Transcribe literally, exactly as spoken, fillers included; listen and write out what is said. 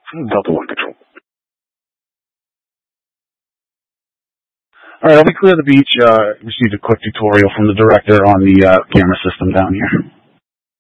Delta one Control. All right, I'll be clear of the beach. Uh, received a quick tutorial from the director on the uh, camera system down here.